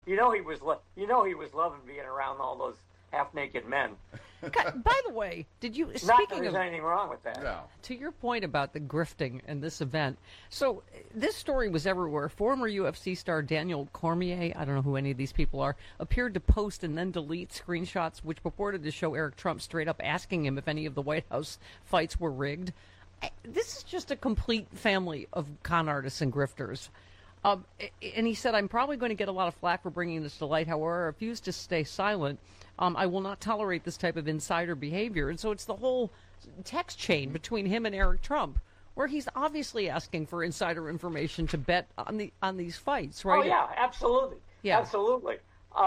you know he was loving being around all those half-naked men. God, by the way, did you? Not that Speaking there's of, anything wrong with that. No. to your point about the grifting and this event, so this story was everywhere. Former UFC star Daniel Cormier, I don't know who any of these people are, appeared to post and then delete screenshots which purported to show Eric Trump straight up asking him if any of the White House fights were rigged. This is just a complete family of con artists and grifters. And he said, I'm probably going to get a lot of flack for bringing this to light. However, I refuse to stay silent. I will not tolerate this type of insider behavior. And so it's the whole text chain between him and Eric Trump, where he's obviously asking for insider information to bet on these fights, right? Oh yeah, absolutely. Yeah. Absolutely.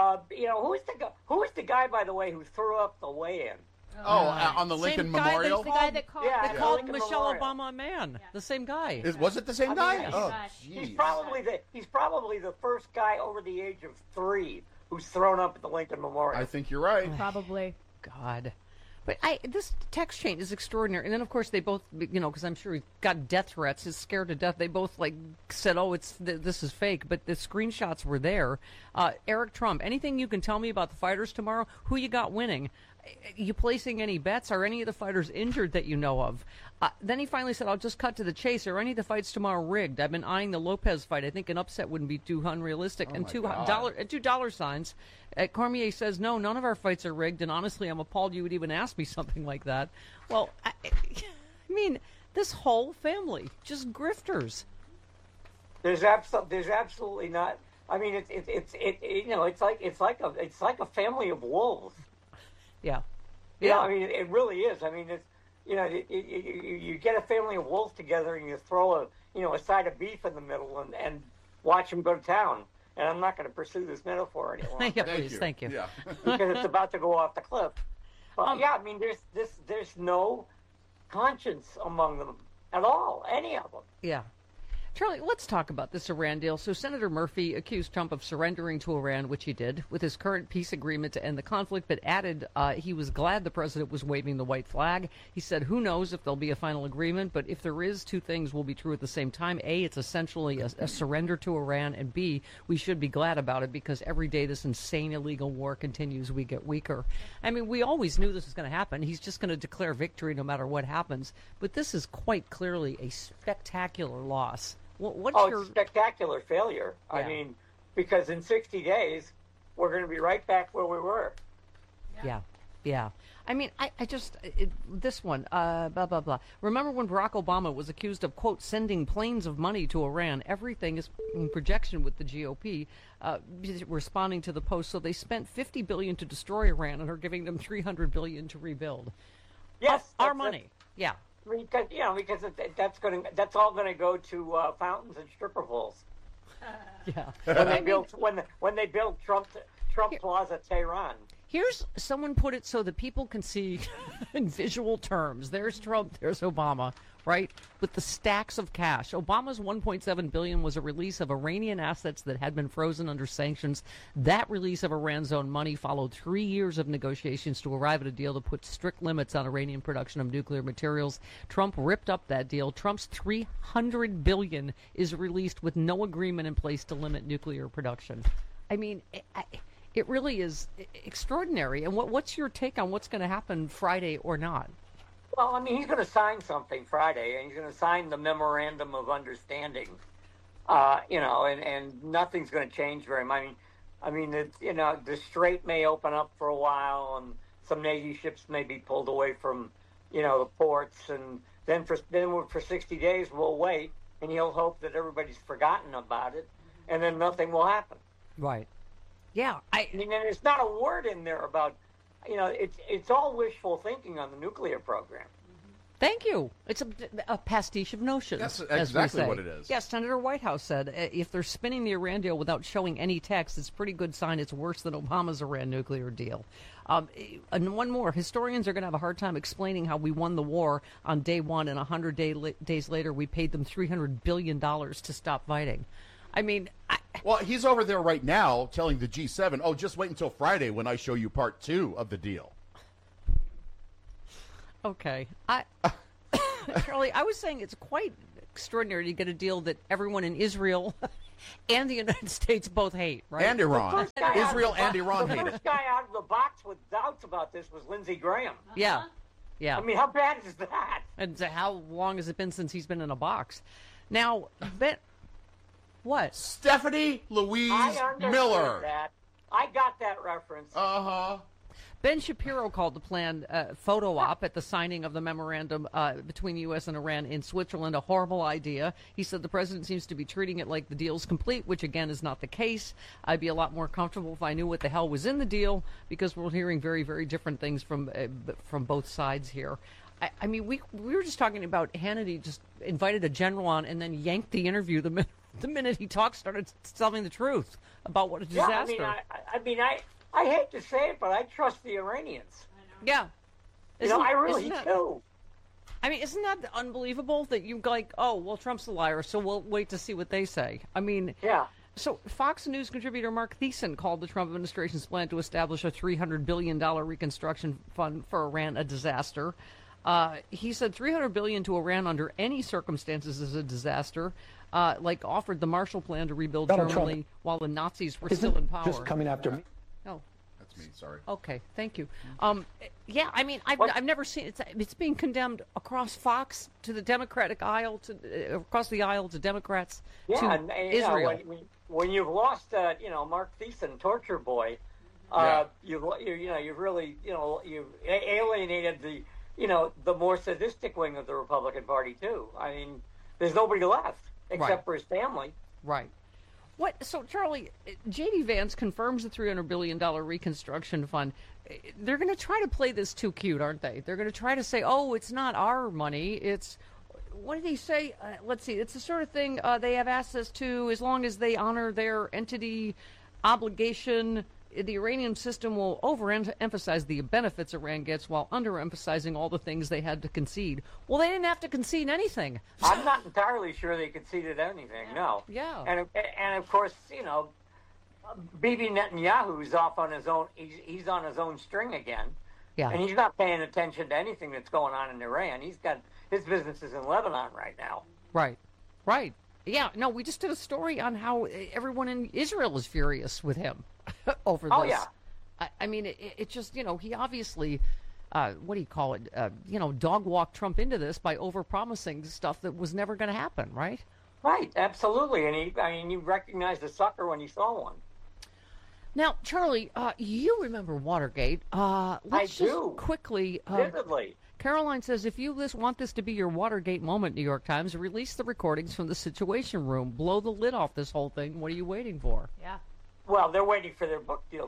Who is the guy, by the way, who threw up the weigh-in? On the Lincoln Memorial? The guy that called. Yeah, They the called Lincoln Michelle Memorial. Obama a man. The same guy. Was it the same guy? yeah. Oh, He's jeez. probably the first guy over the age of 3 who's thrown up at the Lincoln Memorial. I think you're right. Probably. God. But this text chain is extraordinary. And then, of course, they both, because I'm sure he got death threats, is scared to death. They both, said, this is fake. But the screenshots were there. Eric Trump, anything you can tell me about the fighters tomorrow? Who you got winning? You placing any bets? Are any of the fighters injured that you know of? Then he finally said, I'll just cut to the chase. Are any of the fights tomorrow rigged? I've been eyeing the Lopez fight. I think an upset wouldn't be too unrealistic. Oh and my $2 signs. Cormier says, no, none of our fights are rigged. And honestly, I'm appalled you would even ask me something like that. Well, I mean, this whole family, just grifters. There's absolutely not. I mean, it's like a family of wolves. Yeah. Yeah, I mean, it really is. I mean, it's you get a family of wolves together and you throw a side of beef in the middle and watch them go to town. And I'm not going to pursue this metaphor any longer Yeah, please, thank you. Yeah. because it's about to go off the cliff. But yeah, I mean, there's no conscience among them at all, any of them. Yeah. Charlie, let's talk about this Iran deal. So Senator Murphy accused Trump of surrendering to Iran, which he did, with his current peace agreement to end the conflict, but added he was glad the president was waving the white flag. He said, who knows if there'll be a final agreement, but if there is, two things will be true at the same time. A, it's essentially a surrender to Iran, and B, we should be glad about it because every day this insane illegal war continues, we get weaker. I mean, we always knew this was going to happen. He's just going to declare victory no matter what happens. But this is quite clearly a spectacular loss. It's spectacular failure. Yeah. I mean, because in 60 days, we're going to be right back where we were. Yeah. I mean, this one, blah, blah, blah. Remember when Barack Obama was accused of, quote, sending planes of money to Iran? Everything is in projection with the GOP responding to the Post. So they spent $50 billion to destroy Iran and are giving them $300 billion to rebuild. Yes. Our money. Yeah. Because that's all going to go to fountains and stripper poles. Yeah. When they build Trump Plaza Tehran. Here's someone put it so that people can see in visual terms. There's Trump, there's Obama, right? With the stacks of cash. Obama's $1.7 billion was a release of Iranian assets that had been frozen under sanctions. That release of Iran's own money followed 3 years of negotiations to arrive at a deal to put strict limits on Iranian production of nuclear materials. Trump ripped up that deal. Trump's $300 billion is released with no agreement in place to limit nuclear production. I mean, it really is extraordinary. And what's your take on what's going to happen Friday or not? Well, I mean, he's going to sign something Friday, and he's going to sign the memorandum of understanding. And nothing's going to change very much. I mean, the Strait may open up for a while, and some Navy ships may be pulled away from, the ports, and then for 60 days we'll wait, and he'll hope that everybody's forgotten about it, and then nothing will happen. Right. Yeah. I mean, and there's not a word in there about, it's all wishful thinking on the nuclear program. Thank you. It's a pastiche of notions. That's as exactly we say. what it is. Yes, Senator Whitehouse said if they're spinning the Iran deal without showing any text, it's a pretty good sign it's worse than Obama's Iran nuclear deal. And one more. Historians are going to have a hard time explaining how we won the war on day one, and 100 days later we paid them $300 billion to stop fighting. I mean... Well, he's over there right now telling the G7, oh, just wait until Friday when I show you part 2 of the deal. Okay. Charlie, I was saying it's quite extraordinary to get a deal that everyone in Israel and the United States both hate, right? And Iran. First guy out Israel of the and box- Iran The hate first it. guy out of the box with doubts about this was Lindsey Graham. Yeah. Yeah. I mean, how bad is that? And so how long has it been since he's been in a box? Now, Ben, what? Stephanie Louise I understood Miller. that. I got that reference. Uh-huh. Ben Shapiro called the planned photo op at the signing of the memorandum between the U.S. and Iran in Switzerland a horrible idea. He said the president seems to be treating it like the deal's complete, which again is not the case. I'd be a lot more comfortable if I knew what the hell was in the deal, because we're hearing very, very different things from both sides here. I mean, we were just talking about Hannity just invited a general on and then yanked the interview the minute he started telling the truth about what a disaster. Yeah, I hate to say it, but I trust the Iranians. Yeah. I really do. I mean, isn't that unbelievable that you like, oh, well, Trump's a liar, so we'll wait to see what they say. I mean, yeah. So Fox News contributor Mark Thiessen called the Trump administration's plan to establish a $300 billion reconstruction fund for Iran a disaster. He said $300 billion to Iran under any circumstances is a disaster. Offered the Marshall Plan to rebuild Donald Germany Trump while the Nazis were still in power. Just coming after me. Oh. That's me, sorry. Okay, thank you. Yeah, I mean, I've never seen it's being condemned across Fox to the Democratic aisle, to across the aisle to Democrats to and Israel. When you've lost, Mark Thiessen, torture boy, you've really, you've alienated the more sadistic wing of the Republican Party too. I mean, there's nobody left except for his family. Right. What? So, Charlie, J.D. Vance confirms the $300 billion reconstruction fund. They're going to try to play this too cute, aren't they? They're going to try to say, oh, it's not our money. It's, what did he say? Let's see. It's the sort of thing they have access to as long as they honor their entity obligation. The Iranian system will overemphasize the benefits Iran gets while underemphasizing all the things they had to concede. Well, they didn't have to concede anything. I'm not entirely sure they conceded anything, no. Yeah. And of course, Bibi Netanyahu's off on his own. He's on his own string again. Yeah. And he's not paying attention to anything that's going on in Iran. He's got his businesses in Lebanon right now. Right. Right. Yeah. No, we just did a story on how everyone in Israel is furious with him over this. Oh, yeah. I mean, it just, he obviously, what do you call it? Dog walked Trump into this by overpromising stuff that was never going to happen, right? Right, absolutely. And you recognized the sucker when you saw one. Now, Charlie, you remember Watergate. Let's I just do. quickly. Vividly. Caroline says, if you want this to be your Watergate moment, New York Times, release the recordings from the Situation Room. Blow the lid off this whole thing. What are you waiting for? Yeah. Well, they're waiting for their book deal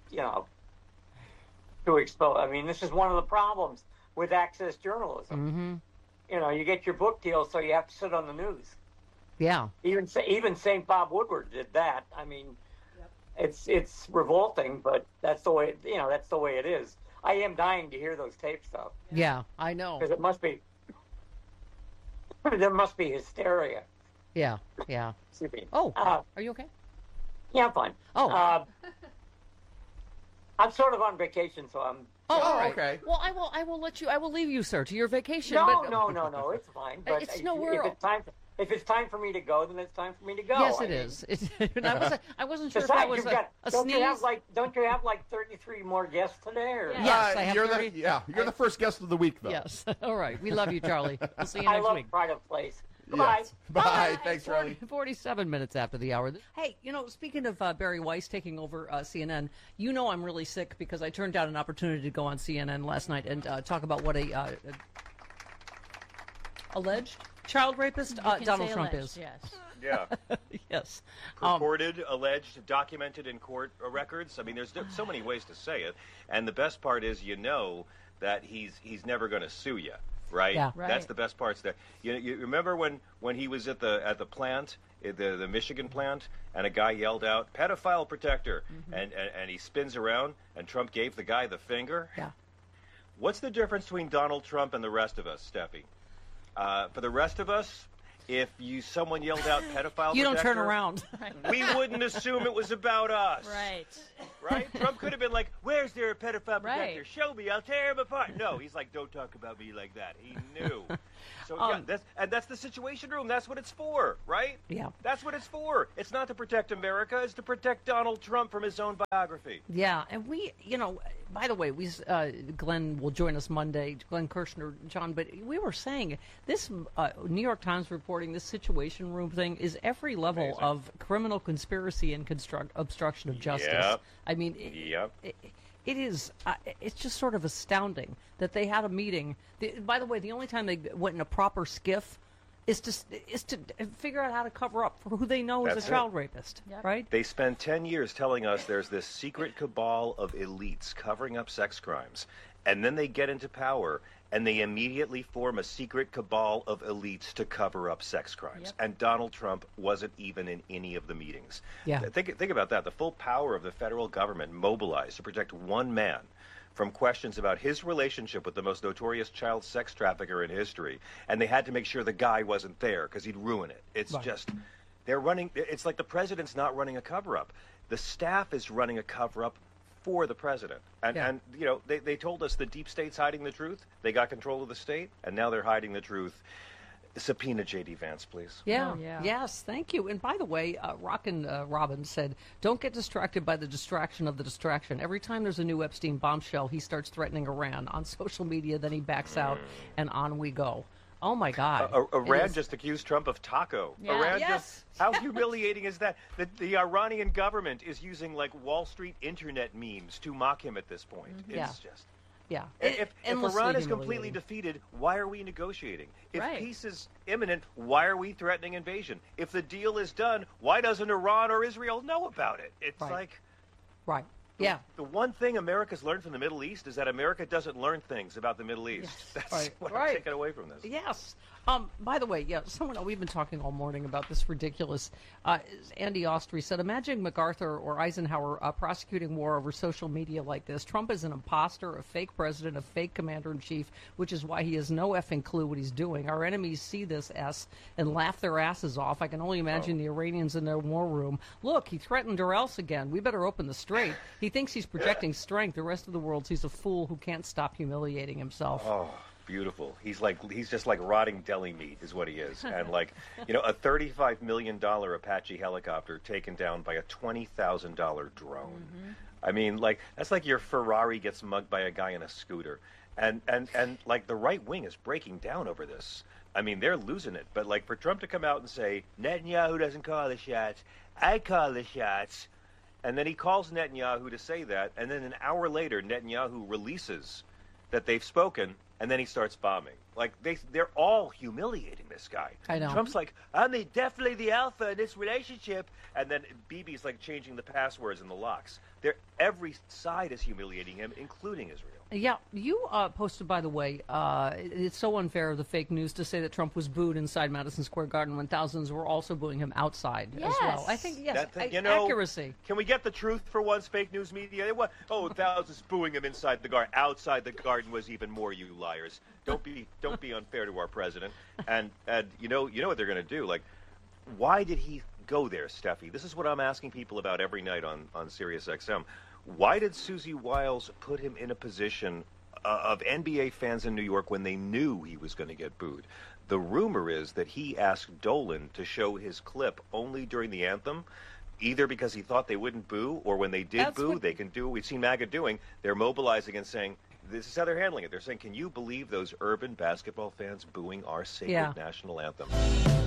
to expose. I mean, this is one of the problems with access journalism. Mm-hmm. You get your book deal, so you have to sit on the news. Yeah. Even St. Bob Woodward did that. I mean, it's revolting, but that's the way that's the way it is. I am dying to hear those tapes, though. Yeah, I know. Because there must be hysteria. Yeah, yeah. Excuse me. Oh, are you okay? Yeah, I'm fine. Oh. I'm sort of on vacation, so I'm. Oh, all right. Okay. Well, I will let you. I will leave you, sir, to your vacation. No, but, no, it's fine. But It's if it's time for me to go, then it's time for me to go. Yes, it is. I wasn't sure if that was a don't sneeze. Don't you have like 33 more guests today? Or? Yeah. Yes, I have you're 30. you're the first guest of the week, though. Yes. All right. We love you, Charlie. We'll see you I next love week. Pride of Place. Goodbye. Yes. Bye. Thanks, Charlie. 47 minutes after the hour. Hey, speaking of Barry Weiss taking over CNN, I'm really sick because I turned down an opportunity to go on CNN last night and talk about what a alleged child rapist Donald Trump is. Yes. Yeah. Yes. Reported, alleged, documented in court records. I mean, there's so many ways to say it. And the best part is, that he's never going to sue you, right? Yeah. Right. That's the best parts there. You remember when he was at the plant, the Michigan plant, and a guy yelled out, "Pedophile protector," and he spins around, and Trump gave the guy the finger? Yeah. What's the difference between Donald Trump and the rest of us, Steffi? For the rest of us, if someone yelled out pedophile You don't protector, turn around. we wouldn't assume it was about us. Right. right? Trump could have been like, where's their pedophile protector? Right. Show me, I'll tear him apart. No, he's like, don't talk about me like that. He knew. So, that's the Situation Room. That's what it's for, right? Yeah. That's what it's for. It's not to protect America. It's to protect Donald Trump from his own biography. Yeah, and we, by the way, Glenn will join us Monday, Glenn Kirshner, John, but we were saying this New York Times reporting, this Situation Room thing is every level Amazing. of criminal conspiracy and obstruction of justice. Yep. I mean, it is, it's just sort of astounding that they had a meeting. By the way, the only time they went in a proper skiff is to figure out how to cover up for who they know is That's a child rapist, Yep. right? They spend 10 years telling us there's this secret cabal of elites covering up sex crimes. And then they get into power, and they immediately form a secret cabal of elites to cover up sex crimes. Yep. And Donald Trump wasn't even in any of the meetings. Yeah. Think about that. The full power of the federal government mobilized to protect one man from questions about his relationship with the most notorious child sex trafficker in history. And they had to make sure the guy wasn't there because he'd ruin it. It's Right. just, it's like the president's not running a cover-up. The staff is running a cover-up for the president. And they told us the deep state's hiding the truth. They got control of the state, and now they're hiding the truth. Subpoena J.D. Vance, please. Yeah. Oh, yeah. Yes. Thank you. And by the way, Rockin' Robin said, "Don't get distracted by the distraction of the distraction. Every time there's a new Epstein bombshell, he starts threatening Iran on social media. Then he backs out, and on we go." Oh my God! Iran just accused Trump of taco. Yeah. Iran Yes. how humiliating is that? The Iranian government is using like Wall Street internet memes to mock him at this point. It's Yeah. just. Yeah. If Endlessly Iran is completely humiliating. defeated, why are we negotiating? If Right. peace is imminent, why are we threatening invasion? If the deal is done, why doesn't Iran or Israel know about it? It's Right. like Right. Yeah. the one thing America's learned from the Middle East is that America doesn't learn things about the Middle East. Yes. That's Right. what Right. I'm taking away from this. Yes. By the way, we've been talking all morning about this ridiculous. Andy Ostry said, "Imagine MacArthur or Eisenhower prosecuting war over social media like this. Trump is an imposter, a fake president, a fake commander-in-chief, which is why he has no effing clue what he's doing. Our enemies see this and laugh their asses off. I can only imagine the Iranians in their war room. Look, he threatened or else again. We better open the strait. He thinks he's projecting strength. The rest of the world sees a fool who can't stop humiliating himself." Oh, beautiful. He's just like rotting deli meat is what he is. And like, a $35 million Apache helicopter taken down by a $20,000 drone. I mean, like, that's like your Ferrari gets mugged by a guy in a scooter. And like the right wing is breaking down over this. I mean, they're losing it. But like for Trump to come out and say, Netanyahu doesn't call the shots, I call the shots. And then he calls Netanyahu to say that. And then an hour later, Netanyahu releases that they've spoken, and then he starts bombing. Like, they're all humiliating this guy. I know. Trump's like, I'm definitely the alpha in this relationship. And then Bibi's like changing the passwords and the locks. Every side is humiliating him, including Israel. Yeah, you posted, by the way, it's so unfair of the fake news to say that Trump was booed inside Madison Square Garden when thousands were also booing him outside as well. I think, yes, accuracy. Can we get the truth for once, fake news media? Thousands booing him inside the garden. Outside the garden was even more, you liars. Don't be unfair to our president. And you know what they're going to do. Like, why did he go there, Steffi? This is what I'm asking people about every night on Sirius XM. Why did Susie Wiles put him in a position of NBA fans in New York when they knew he was going to get booed? The rumor is that he asked Dolan to show his clip only during the anthem, either because he thought they wouldn't boo, or when they did boo, they can do what we've seen MAGA doing. They're mobilizing and saying, this is how they're handling it. They're saying, can you believe those urban basketball fans booing our sacred national anthem?